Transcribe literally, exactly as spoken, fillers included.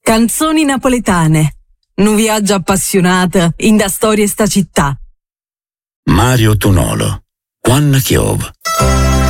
Canzoni napoletane. Un viaggio appassionato in da storie sta città. Mario Tunolo, Quanna Chiov.